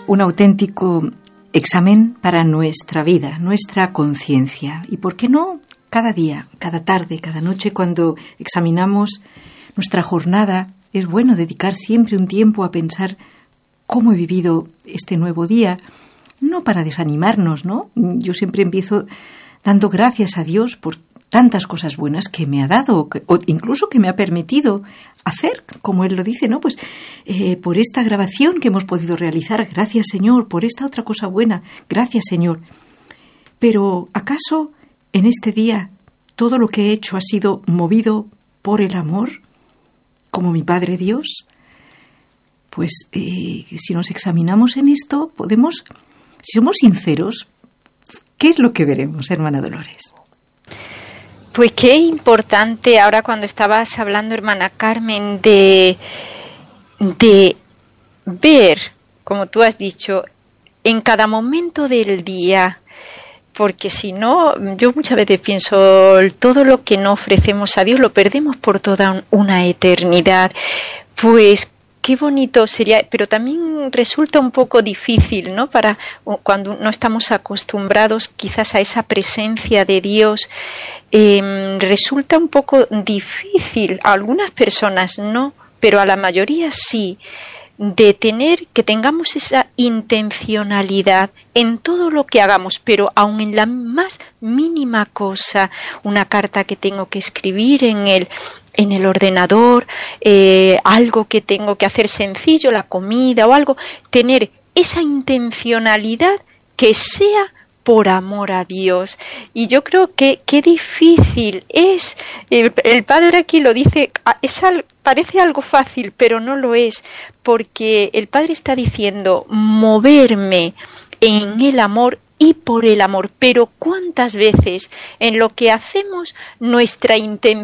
un auténtico examen para nuestra vida, nuestra conciencia. Y por qué no, cada día, cada tarde, cada noche, cuando examinamos nuestra jornada, es bueno dedicar siempre un tiempo a pensar cómo he vivido este nuevo día, no para desanimarnos, ¿no? Yo siempre empiezo dando gracias a Dios por tantas cosas buenas que me ha dado, o incluso que me ha permitido hacer, como Él lo dice, ¿no? Pues por esta grabación que hemos podido realizar, gracias Señor, por esta otra cosa buena, gracias Señor. Pero ¿acaso en este día todo lo que he hecho ha sido movido por el amor, como mi Padre Dios? Pues si nos examinamos en esto, podemos, si somos sinceros, ¿qué es lo que veremos, hermana Dolores? Pues qué importante ahora cuando estabas hablando, hermana Carmen, de ver, como tú has dicho, en cada momento del día, porque si no, yo muchas veces pienso, todo lo que no ofrecemos a Dios lo perdemos por toda una eternidad. Pues qué bonito sería, pero también resulta un poco difícil, ¿no? Para cuando no estamos acostumbrados quizás a esa presencia de Dios, resulta un poco difícil. A algunas personas no, pero a la mayoría sí, de que tengamos esa intencionalidad en todo lo que hagamos, pero aun en la más mínima cosa, una carta que tengo que escribir en el ordenador, algo que tengo que hacer sencillo, la comida o algo, tener esa intencionalidad que sea por amor a Dios. Y yo creo que qué difícil es. El Padre aquí lo dice, parece algo fácil, pero no lo es, porque el Padre está diciendo moverme en el amor y por el amor. Pero ¿cuántas veces en lo que hacemos nuestra intención